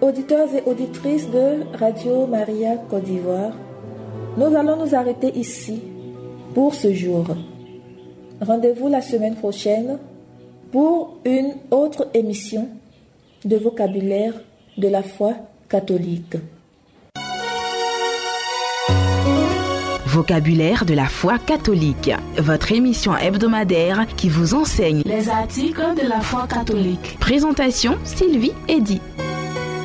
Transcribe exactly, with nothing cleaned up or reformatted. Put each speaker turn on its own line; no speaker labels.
auditeurs et auditrices de Radio Maria Côte d'Ivoire, nous allons nous arrêter ici pour ce jour. Rendez-vous la semaine prochaine pour une autre émission de vocabulaire de la foi catholique.
Vocabulaire de la foi catholique, votre émission hebdomadaire qui vous enseigne
les articles de la foi catholique.
Présentation Sylvie Eddy.